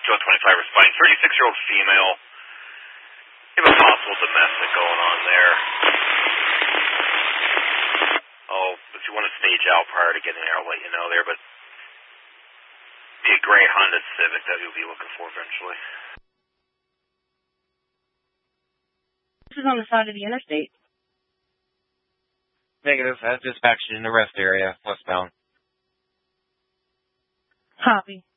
Joe 25 responding. 36-year-old female. You have a possible domestic going on there. Oh, if you want to stage out prior to getting there, I'll let you know there, but be a gray Honda Civic that you'll be looking for eventually. This is on the side of the interstate. Negative. I've dispatched in the rest area, westbound. Copy.